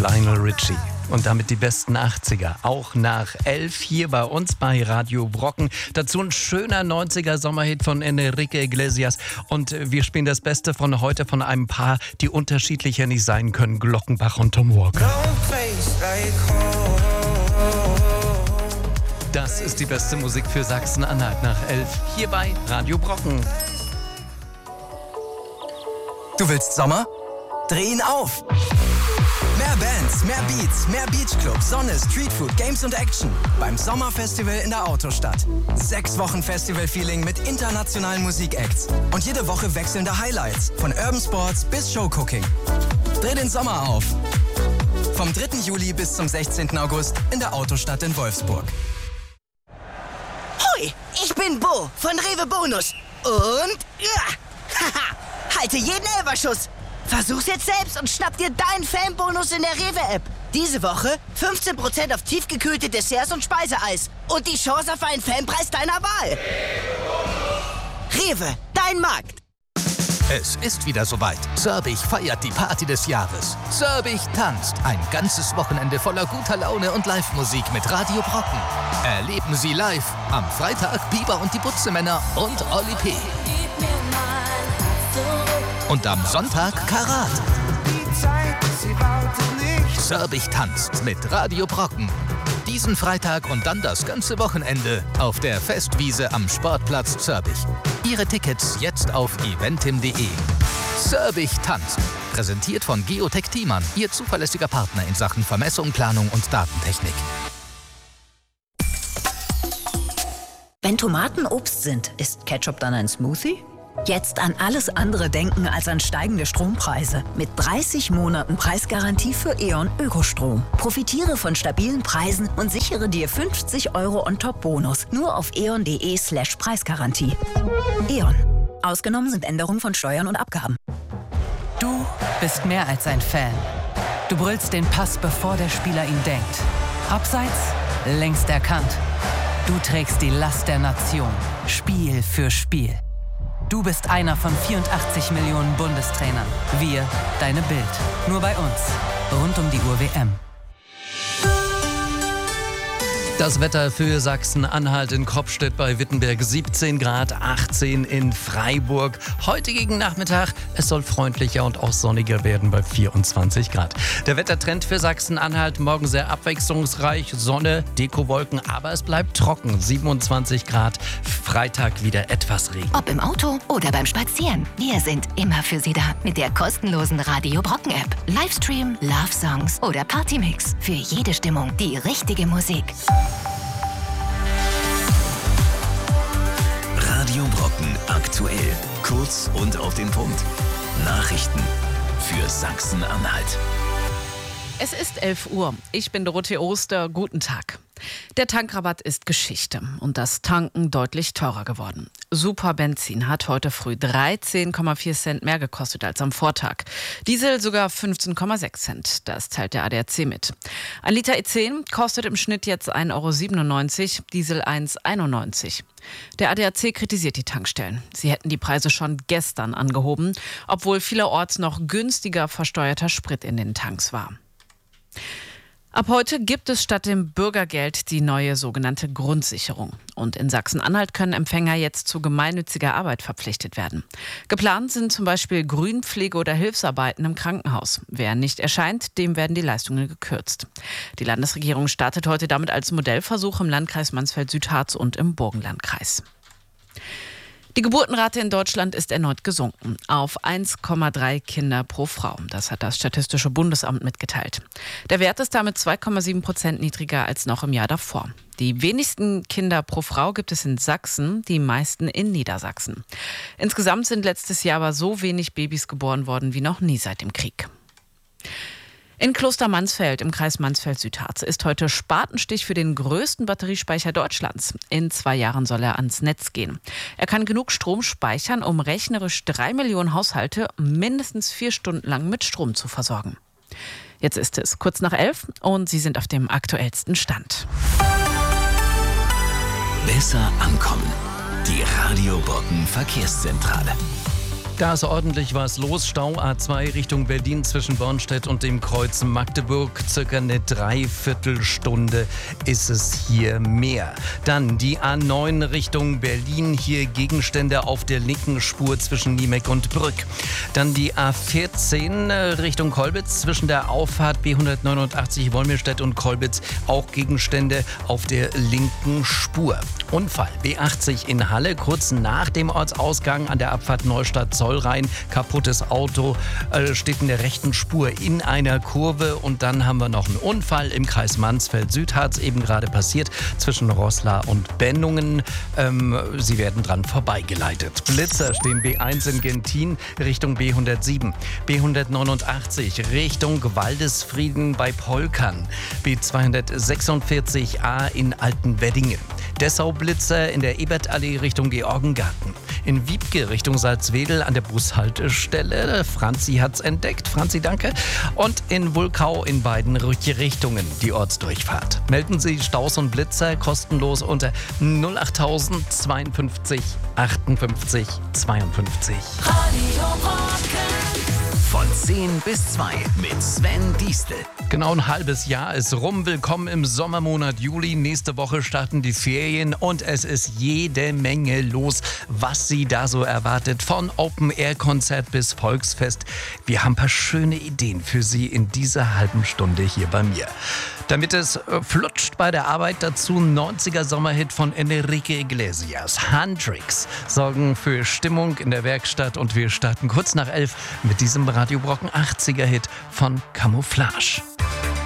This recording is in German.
Lionel Richie. Und damit die besten 80er, auch nach 11 hier bei uns bei Radio Brocken. Dazu ein schöner 90er Sommerhit von Enrique Iglesias. Und wir spielen das Beste von heute von einem Paar, die unterschiedlicher nicht sein können. Glockenbach und Tom Walker. Das ist die beste Musik für Sachsen-Anhalt nach 11 hier bei Radio Brocken. Du willst Sommer? Dreh ihn auf! Mehr Bands, mehr Beats, mehr Beachclub, Sonne, Streetfood, Games und Action beim Sommerfestival in der Autostadt. 6 Wochen Festival-Feeling mit internationalen Musikacts und jede Woche wechselnde Highlights von Urban Sports bis Showcooking. Dreh den Sommer auf! Vom 3. Juli bis zum 16. August in der Autostadt in Wolfsburg. Hoi, ich bin Bo von Rewe Bonus und halte jeden Elferschuss. Versuch's jetzt selbst und schnapp dir deinen Fanbonus in der Rewe-App. Diese Woche 15% auf tiefgekühlte Desserts und Speiseeis und die Chance auf einen Fanpreis deiner Wahl. Rewe, dein Markt. Es ist wieder soweit. Zörbich feiert die Party des Jahres. Zörbich tanzt. Ein ganzes Wochenende voller guter Laune und Live-Musik mit Radio Brocken. Erleben Sie live am Freitag Biber und die Butzemänner und Oli P. Und am Sonntag Karat. Zörbich tanzt mit Radio Brocken. Diesen Freitag und dann das ganze Wochenende auf der Festwiese am Sportplatz Zörbich. Ihre Tickets jetzt auf eventim.de. Zörbich tanzt. Präsentiert von Geotech Thiemann, Ihr zuverlässiger Partner in Sachen Vermessung, Planung und Datentechnik. Wenn Tomaten Obst sind, ist Ketchup dann ein Smoothie? Jetzt an alles andere denken als an steigende Strompreise. Mit 30 Monaten Preisgarantie für E.ON Ökostrom. Profitiere von stabilen Preisen und sichere dir 50 € On-Top-Bonus. Nur auf eon.de/Preisgarantie. E.ON. Ausgenommen sind Änderungen von Steuern und Abgaben. Du bist mehr als ein Fan. Du brüllst den Pass, bevor der Spieler ihn denkt. Abseits, längst erkannt. Du trägst die Last der Nation. Spiel für Spiel. Du bist einer von 84 Millionen Bundestrainern. Wir, deine Bild. Nur bei uns. Rund um die Uhr WM. Das Wetter für Sachsen-Anhalt in Kroppstedt bei Wittenberg 17 Grad, 18 in Freiburg. Heute gegen Nachmittag, es soll freundlicher und auch sonniger werden bei 24 Grad. Der Wettertrend für Sachsen-Anhalt, morgen sehr abwechslungsreich, Sonne, Dekowolken, aber es bleibt trocken, 27 Grad. Freitag wieder etwas Regen. Ob im Auto oder beim Spazieren, wir sind immer für Sie da mit der kostenlosen Radio Brocken App. Livestream, Love Songs oder Partymix. Für jede Stimmung die richtige Musik. Radio Brocken aktuell. Kurz und auf den Punkt. Nachrichten für Sachsen-Anhalt. Es ist 11 Uhr. Ich bin Dorothee Oster. Guten Tag. Der Tankrabatt ist Geschichte und das Tanken deutlich teurer geworden. Superbenzin hat heute früh 13,4 Cent mehr gekostet als am Vortag. Diesel sogar 15,6 Cent. Das teilt der ADAC mit. Ein Liter E10 kostet im Schnitt jetzt 1,97 €, Diesel 1,91 €. Der ADAC kritisiert die Tankstellen. Sie hätten die Preise schon gestern angehoben, obwohl vielerorts noch günstiger versteuerter Sprit in den Tanks war. Ab heute gibt es statt dem Bürgergeld die neue sogenannte Grundsicherung. Und in Sachsen-Anhalt können Empfänger jetzt zu gemeinnütziger Arbeit verpflichtet werden. Geplant sind zum Beispiel Grünpflege oder Hilfsarbeiten im Krankenhaus. Wer nicht erscheint, dem werden die Leistungen gekürzt. Die Landesregierung startet heute damit als Modellversuch im Landkreis Mansfeld-Südharz und im Burgenlandkreis. Die Geburtenrate in Deutschland ist erneut gesunken auf 1,3 Kinder pro Frau. Das hat das Statistische Bundesamt mitgeteilt. Der Wert ist damit 2,7% niedriger als noch im Jahr davor. Die wenigsten Kinder pro Frau gibt es in Sachsen, die meisten in Niedersachsen. Insgesamt sind letztes Jahr aber so wenig Babys geboren worden wie noch nie seit dem Krieg. In Klostermansfeld im Kreis Mansfeld-Südharz ist heute Spatenstich für den größten Batteriespeicher Deutschlands. In 2 Jahren soll er ans Netz gehen. Er kann genug Strom speichern, um rechnerisch 3 Millionen Haushalte mindestens 4 Stunden lang mit Strom zu versorgen. Jetzt ist es kurz nach 11 und Sie sind auf dem aktuellsten Stand. Besser ankommen. Die Radio Brocken Verkehrszentrale. Da ist ordentlich was los. Stau A2 Richtung Berlin zwischen Bornstedt und dem Kreuz Magdeburg. Circa eine Dreiviertelstunde ist es hier mehr. Dann die A9 Richtung Berlin. Hier Gegenstände auf der linken Spur zwischen Niemeck und Brück. Dann die A14 Richtung Kolbitz zwischen der Auffahrt B189 Wolmirstedt und Kolbitz. Auch Gegenstände auf der linken Spur. Unfall B80 in Halle, kurz nach dem Ortsausgang an der Abfahrt Neustadt-Zollrhein. Kaputtes Auto steht in der rechten Spur in einer Kurve. Und dann haben wir noch einen Unfall im Kreis Mansfeld-Süd, hat es eben gerade passiert, zwischen Roßla und Bennungen. Sie werden dran vorbeigeleitet. Blitzer stehen B1 in Gentin Richtung B107. B189 Richtung Waldesfrieden bei Polkern. B246a in Altenweddingen. Dessau-Blitzer in der Ebertallee Richtung Georgengarten. In Wiebke Richtung Salzwedel an der Bushaltestelle. Franzi hat's entdeckt. Franzi, danke. Und in Wulkau in beiden Richtungen die Ortsdurchfahrt. Melden Sie Staus und Blitzer kostenlos unter 08000 52 58 52. Radio Brocken. Von 10 bis 2 mit Sven Diestel. Genau ein halbes Jahr ist rum. Willkommen im Sommermonat Juli. Nächste Woche starten die Ferien und es ist jede Menge los, was Sie da so erwartet. Von Open-Air-Konzert bis Volksfest. Wir haben ein paar schöne Ideen für Sie in dieser halben Stunde hier bei mir. Damit es flutscht bei der Arbeit, dazu 90er Sommerhit von Enrique Iglesias. Handtricks sorgen für Stimmung in der Werkstatt und wir starten kurz nach 11 mit diesem Radio Brocken 80er Hit von Camouflage.